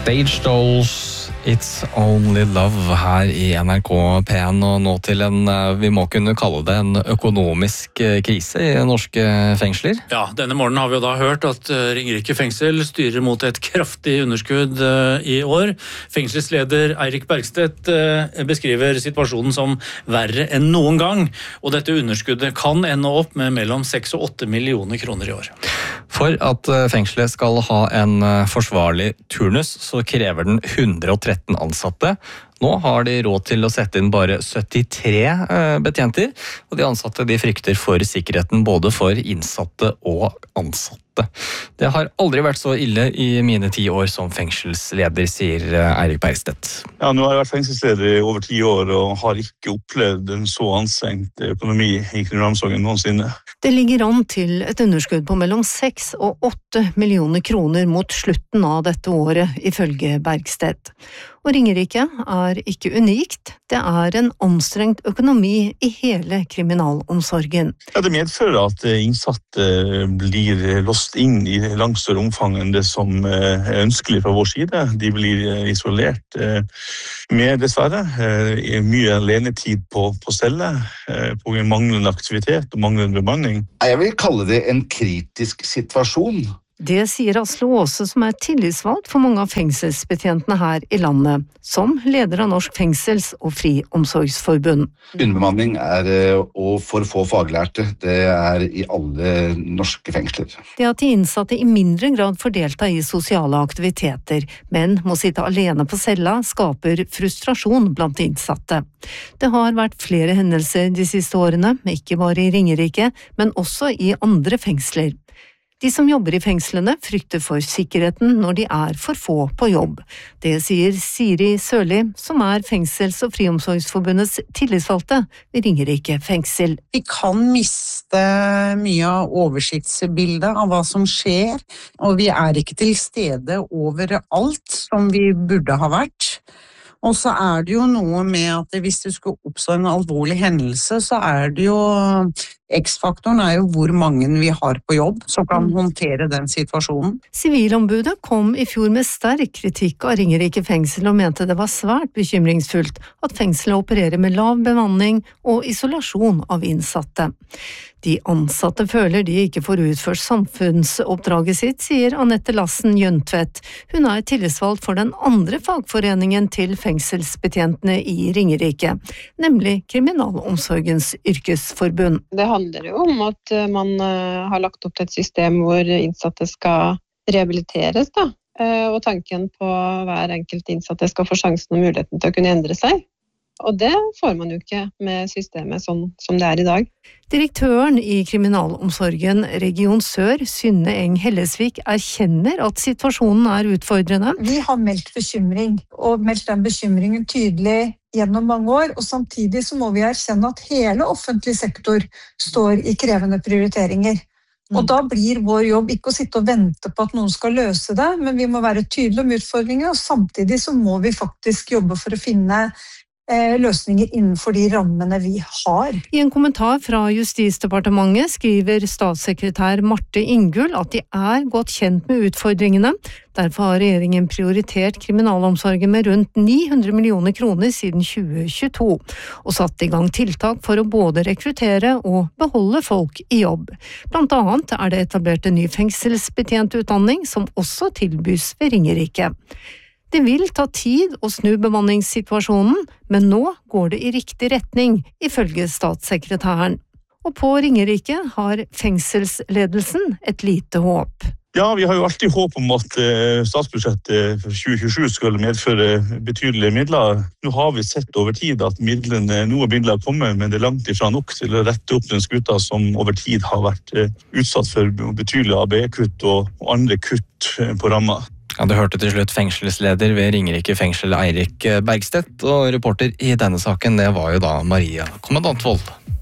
Stage Dolls, It's Only Love her i NRK P1, og nå til vi må kunne kalle det en økonomisk krise i norske fengsler. Ja, denne morgenen har vi jo da hørt at Ringerike fengsel styrer mot et kraftig underskudd i år. Fengselsleder Eirik Bergstedt beskriver situasjonen som verre enn noen gang, og dette underskuddet kan ende opp med mellom 6 og 8 millioner kroner i år. For at fengselet skal ha en forsvarlig turnus, så krever den 113 ansatte. Nå har de råd til å sette inn bare 73 betjenter, og de ansatte de frykter for sikkerheten både for innsatte og ansatte. Det har aldri vært så ille i mine 10 år som fengselsleder, sier Eirik Bergstedt. Ja, nå har jeg vært fengselsleder i over 10 år og har ikke opplevd en så anstrengt økonomi i kriminalomsorgen noensinne. Det ligger an til et underskudd på mellom 6 og 8 millioner kroner mot slutten av dette året, ifølge Bergstedt. Og Ringerike er ikke unikt, det er en anstrengt økonomi i hele kriminalomsorgen. Ja, det medfører at innsatte blir låst inn i langt større omfang enn det som er ønskelig fra vår side. De blir isolert med, dessverre, mye alenetid på celle, på manglende aktivitet og manglende bemanning. Jeg vil kalle det en kritisk situasjon. Det sier Asle Aase, som er tillitsvalgt for mange av fengselsbetjentene her i landet, som leder av Norsk Fengsels- og Friomsorgsforbund. Underbemanning og for få faglærte, det er i alle norske fengsler. Det at de innsatte i mindre grad får delta i sosiale aktiviteter, men må sitte alene på cella, skaper frustrasjon blant innsatte. Det har vært flere hendelser de siste årene, ikke bare i Ringerike, men også i andre fengsler. De som jobber i fengslene frykter for sikkerheten når de er for få på jobb. Det sier Siri Sørli, som er Fengsels- og Friomsorgsforbundets tillitsvalgte ved Ringerike fengsel. Vi kan miste mye av oversiktsbildet av hva som skjer, og vi er ikke til stede overalt som vi burde ha vært. Og så er det jo noe med at hvis det skulle oppstå en alvorlig hendelse, så er det jo X-faktoren er jo hvor mange vi har på jobb som kan håndtere den situasjonen. Sivilombudet kom i fjor med sterk kritikk av Ringerike fengsel og mente det var svært bekymringsfullt at fengselet opererer med lav bemanning og isolasjon av innsatte. De ansatte føler de ikke får utført samfunnsoppdraget sitt, sier Annette Lassen Jøntvedt. Hun er tillitsvalgt for den andre fagforeningen til fengselsbetjentene i Ringerike, nemlig Kriminalomsorgens yrkesforbund. Det handler jo om at man har lagt opp til et system hvor innsatte skal rehabiliteres, da. Og tanken på hver enkelt innsatte skal få sjansen og muligheten til å kunne endre seg. Og det får man jo ikke med systemet sånn som det er i dag. Direktøren i Kriminalomsorgen Region Sør, Synne Eng Hellesvik, erkjenner at situasjonen er utfordrende. Vi har meldt bekymring, og meldt den bekymringen tydelig gjennom mange år, og samtidig så må vi erkjenne at hele offentlig sektor står i krevende prioriteringer. Og da blir vår jobb ikke å sitte og vente på at noen skal løse det, men vi må være tydelige om utfordringer, og samtidig så må vi faktisk jobbe for å finne løsninger innenfor de rammene vi har. I en kommentar fra Justisdepartementet skriver statssekretær Marte Ingull at de er godt kjent med utfordringene. Derfor har regjeringen prioritert kriminalomsorgen med rundt 900 millioner kroner siden 2022, og satt i gang tiltak for å både rekruttere og beholde folk i jobb. Blant annet er det etablert en ny fengselsbetjentutdanning som også tilbys ved Ringerike. Det vil ta tid å snu bemanningssituasjonen, men nå går det i riktig retning, ifølge statssekretæren. Og på Ringerike har fengselsledelsen et lite håp. Ja, vi har jo alltid håp om at statsbudsjettet for 2027 skal medføre betydelige midler. Nå har vi sett over tid at noen midler kommer, men det er langt ifra nok til å rette opp den skuta som over tid har vært utsatt for betydelige ABE-kutt og andre kutt på ramma. Ja, du hørte til slutt fengselsleder ved Ringerike fengsel Eirik Bergstedt, og reporter i denne saken det var jo da Maria Kommandantvold.